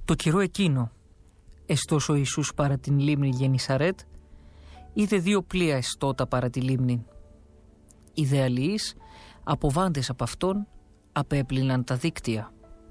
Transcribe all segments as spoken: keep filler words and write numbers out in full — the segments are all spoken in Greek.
Το καιρό εκείνο, εστός ο Ιησούς παρά την λίμνη Γενισαρέτ, είδε δύο πλοία εστώτα παρά τη λίμνη. Οι δε αλληλείς, αποβάντες από αυτόν, απέπλυναν τα δίκτυα.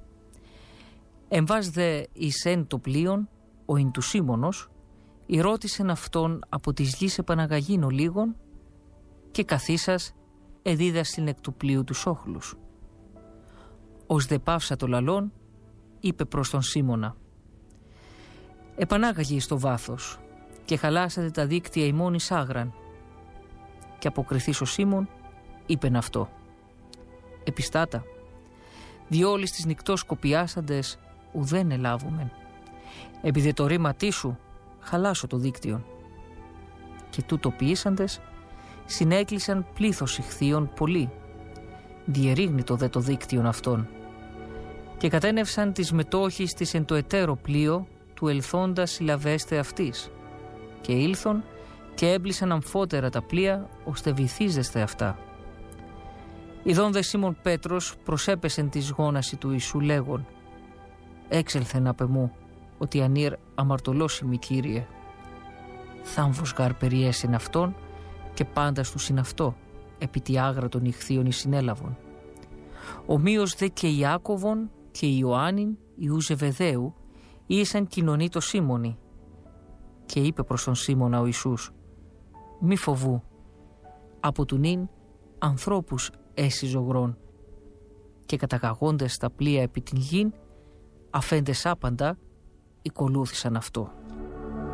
Εμβάς δε εις εν το πλοίον, ο ειν του Σίμωνος, ηρώτησεν αυτόν από της γης επαναγαγίνο λίγον και καθίσας εδίδασιν εκ του πλοίου τους όχλους. Ως δε πάυσα το λαλόν, είπε προς τον Σίμωνα: «Επανάγαγε εις το βάθος και χαλάσατε τα δίκτυα ημών εις άγραν». Και αποκριθείς ο Σίμων, είπεν αυτό: «Επιστάτα, διόλης τις νυκτός σκοπιάσαντες ουδέν ελάβουμεν. Επειδή το ρήματί σου χαλάσω το δίκτυον». Και τούτο ποιήσαντες συνέκλεισαν πλήθος ηχθείων πολύ, διερίγνητο δε το δίκτυον αυτών, και κατένευσαν τις μετόχεις της εν το εταίρο πλοίο του ελθόντα συλλαβέστε αυτής, και ήλθον και έμπλησαν αμφότερα τα πλοία ώστε βυθίζεστε αυτά. Ιδών δε Σίμων Πέτρος προσέπεσεν της γόναση του Ιησού λέγον: «Έξελθεν απ' εμού, ότι ανήρ αμαρτωλώσιμη Κύριε». Θάμβος γαρ περιέσεν αυτόν και πάντα του συν αυτό, επί τη άγρα των ηχθείων εις συνέλαβον. Ομοίως δε και Ιάκωβον και Ιωάννην Ιού Ζεβεδαίου ήσαν κοινωνοί το Σίμωνη. Και είπε προς τον Σίμωνα ο Ιησούς: «Μη φοβού, από του νυν ανθρώπους έσυ ζωγρών». Και καταγαγόντες τα πλοία επί την γην, αφέντες άπαντα, οικολούθησαν αυτό.